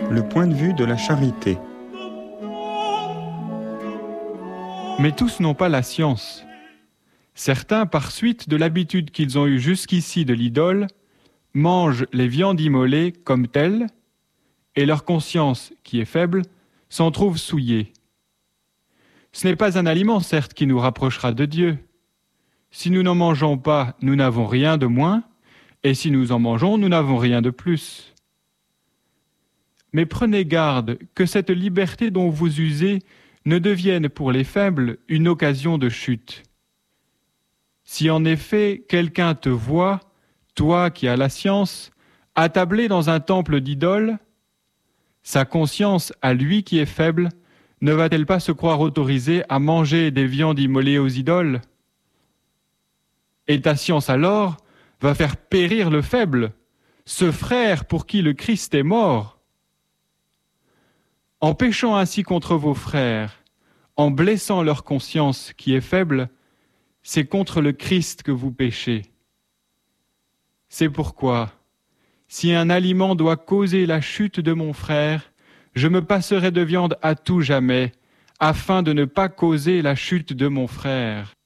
Le point de vue de la charité. Mais tous n'ont pas la science. Certains, par suite de l'habitude qu'ils ont eue jusqu'ici de l'idole, mangent les viandes immolées comme telles, et leur conscience, qui est faible, s'en trouve souillée. Ce n'est pas un aliment, certes, qui nous rapprochera de Dieu. Si nous n'en mangeons pas, nous n'avons rien de moins, et si nous en mangeons, nous n'avons rien de plus. Mais prenez garde que cette liberté dont vous usez ne devienne pour les faibles une occasion de chute. Si en effet quelqu'un te voit, toi qui as la science, attablé dans un temple d'idoles, sa conscience, à lui qui est faible, ne va-t-elle pas se croire autorisée à manger des viandes immolées aux idoles? Et ta science alors va faire périr le faible, ce frère pour qui le Christ est mort. En péchant ainsi contre vos frères, en blessant leur conscience qui est faible, c'est contre le Christ que vous péchez. C'est pourquoi, si un aliment doit causer la chute de mon frère, je me passerai de viande à tout jamais, afin de ne pas causer la chute de mon frère.